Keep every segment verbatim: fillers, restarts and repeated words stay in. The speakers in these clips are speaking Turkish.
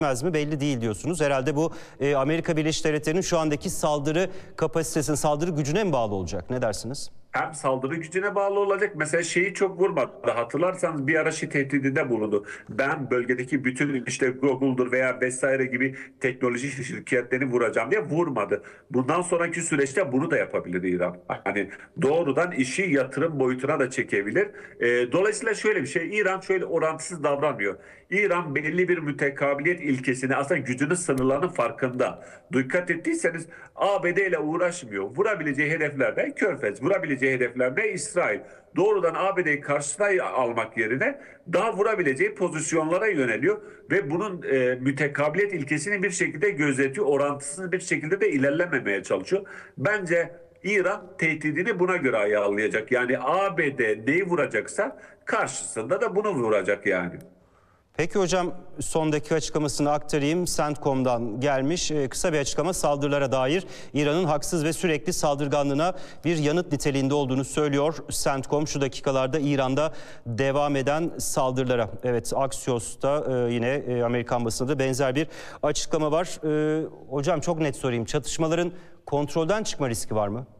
mi belli değil diyorsunuz. Herhalde bu e, Amerika Birleşik Devletleri'nin şu andaki saldırı kapasitesinin, saldırı gücüne mi bağlı olacak? Ne dersiniz? Hem saldırı gücüne bağlı olacak. Mesela şeyi çok vurmadı. Hatırlarsanız bir ara şey tehdidinde bulundu. Ben bölgedeki bütün işte Google'dur veya vesaire gibi teknoloji şirketlerini vuracağım diye vurmadı. Bundan sonraki süreçte bunu da yapabilir İran. Hani doğrudan işi yatırım boyutuna da çekebilir. E, dolayısıyla şöyle bir şey. İran şöyle orantısız davranmıyor. İran belli bir mütekabiliyet ilkesini, aslında gücünün sınırlarının farkında. Dikkat ettiyseniz A B D ile uğraşmıyor. Vurabileceği hedefler de Körfez. Vurabileceği hedefler de İsrail. Doğrudan A B D'yi karşısına almak yerine daha vurabileceği pozisyonlara yöneliyor ve bunun e, mütekabiliyet ilkesini bir şekilde gözetiyor. Orantısız bir şekilde de ilerlememeye çalışıyor. Bence İran tehdidini buna göre ayarlayacak. Yani A B D neyi vuracaksa karşısında da bunu vuracak yani. Peki hocam, son dakika açıklamasını aktarayım. CENTCOM'dan gelmiş e, kısa bir açıklama, saldırılara dair İran'ın haksız ve sürekli saldırganlığına bir yanıt niteliğinde olduğunu söylüyor CENTCOM. Şu dakikalarda İran'da devam eden saldırılara. Evet, Axios'ta e, yine e, Amerikan basında benzer bir açıklama var. E, hocam çok net sorayım, çatışmaların kontrolden çıkma riski var mı?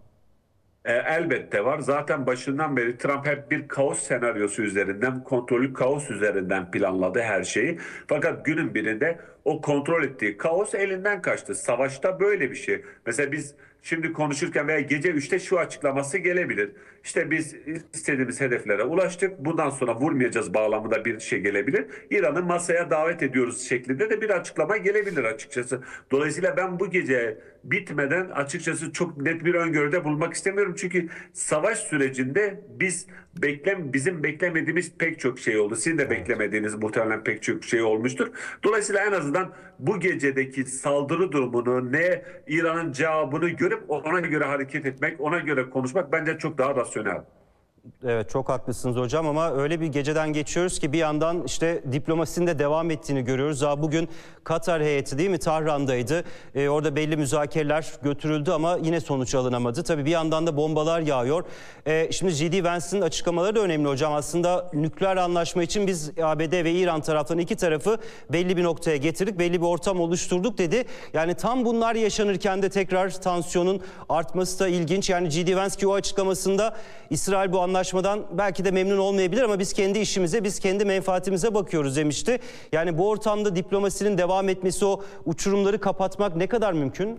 E, elbette var. Zaten başından beri Trump hep bir kaos senaryosu üzerinden, kontrollü kaos üzerinden planladı her şeyi. Fakat günün birinde o kontrol ettiği kaos elinden kaçtı. Savaşta böyle bir şey. Mesela biz şimdi konuşurken veya gece üçte şu açıklaması gelebilir. İşte biz istediğimiz hedeflere ulaştık. Bundan sonra vurmayacağız bağlamında bir şey gelebilir. İran'ı masaya davet ediyoruz şeklinde de bir açıklama gelebilir açıkçası. Dolayısıyla ben bu gece bitmeden açıkçası çok net bir öngörüde bulmak istemiyorum. Çünkü savaş sürecinde biz beklem bizim beklemediğimiz pek çok şey oldu. Sizin de beklemediğiniz muhtemelen pek çok şey olmuştur. Dolayısıyla en azından bu gecedeki saldırı durumunu, ne İran'ın cevabını görüp ona göre hareket etmek, ona göre konuşmak bence çok daha rasyonel. Evet, çok haklısınız hocam, ama öyle bir geceden geçiyoruz ki bir yandan işte diplomasinin de devam ettiğini görüyoruz. Daha bugün Katar heyeti, değil mi, Tahran'daydı. Ee, orada belli müzakereler götürüldü ama yine sonuç alınamadı. Tabii bir yandan da bombalar yağıyor. Ee, şimdi J D Vance'in açıklamaları da önemli hocam. Aslında nükleer anlaşma için biz A B D ve İran taraflarının iki tarafı belli bir noktaya getirdik, belli bir ortam oluşturduk dedi. Yani tam bunlar yaşanırken de tekrar tansiyonun artması da ilginç. Yani J D Vance ki o açıklamasında İsrail bu anlaşmadan belki de memnun olmayabilir ama biz kendi işimize, biz kendi menfaatimize bakıyoruz demişti. Yani bu ortamda diplomasinin devam etmesi, o uçurumları kapatmak ne kadar mümkün?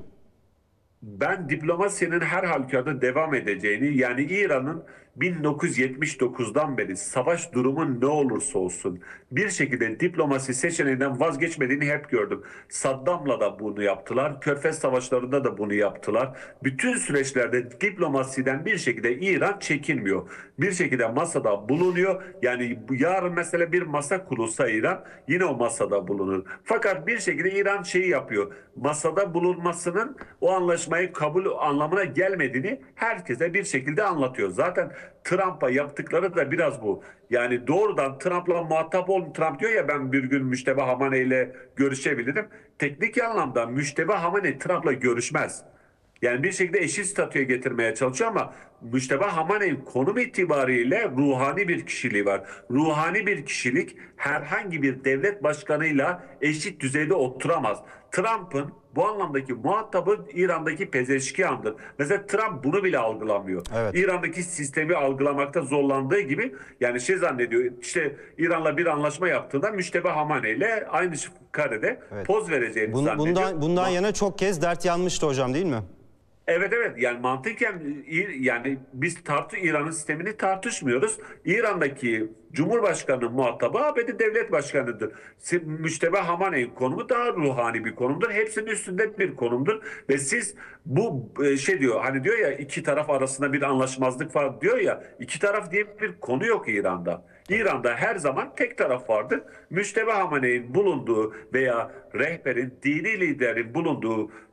Ben diplomasinin her halükarda devam edeceğini, yani İran'ın bin dokuz yüz yetmiş dokuzdan beri savaş durumu ne olursa olsun bir şekilde diplomasi seçeneğinden vazgeçmediğini hep gördüm. Saddam'la da bunu yaptılar. Körfez savaşlarında da bunu yaptılar. Bütün süreçlerde diplomasiden bir şekilde İran çekinmiyor. Bir şekilde masada bulunuyor. Yani yarın mesela bir masa kurulsa İran yine o masada bulunur. Fakat bir şekilde İran şeyi yapıyor. Masada bulunmasının o anlaşmayı kabul anlamına gelmediğini herkese bir şekilde anlatıyor. Zaten Trump'a yaptıkları da biraz bu. Yani doğrudan Trump'la muhatap olun. Trump diyor ya, ben bir gün Müşteba Hamaney ile görüşebilirim. Teknik anlamda Müşteba Hamaney Trump'la görüşmez. Yani bir şekilde eşit statüye getirmeye çalışıyor ama Müşteba Hamaney'in konum itibariyle ruhani bir kişiliği var. Ruhani bir kişilik herhangi bir devlet başkanıyla eşit düzeyde oturamaz. Trump'ın bu anlamdaki muhatabı İran'daki Pezeşkiyan'dır. Mesela Trump bunu bile algılamıyor. Evet. İran'daki sistemi algılamakta zorlandığı gibi, yani şey zannediyor, işte İran'la bir anlaşma yaptığında Müşteba Hamaney ile aynı karede Evet. poz vereceğini Bun, zannediyor. bundan bundan yana çok kez dert yanmıştı hocam, değil mi? Evet, evet, yani mantıken yani biz tartı İran'ın sistemini tartışmıyoruz. İran'daki Cumhurbaşkanı'nın muhatabı A B D devlet başkanıdır. Müşteba Hamaney'in konumu daha ruhani bir konumdur. Hepsinin üstünde bir konumdur. Ve siz bu şey diyor, hani diyor ya, iki taraf arasında bir anlaşmazlık var diyor ya, iki taraf diye bir konu yok İran'da. İran'da her zaman tek taraf vardır. Müşteba Hamaney'in bulunduğu veya rehberin, dini liderin bulunduğu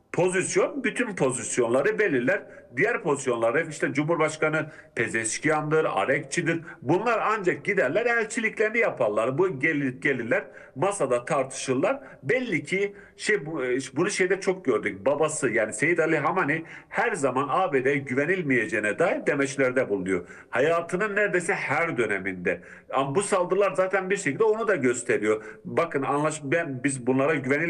pozisyon bütün pozisyonları belirler. Diğer pozisyonları işte Cumhurbaşkanı Pezeşkiyan'dır, Arekçi'dir. Bunlar ancak giderler elçiliklerini yaparlar. Bu gelir, gelirler masada tartışırlar. Belli ki şey bu- bunu şeyde çok gördük. Babası yani Seyit Ali Hamani her zaman A B D'ye güvenilmeyeceğine dair demeçlerde bulunuyor. Hayatının neredeyse her döneminde. Ama bu saldırılar zaten bir şekilde onu da gösteriyor. Bakın anlaş ben biz bunlara güvenil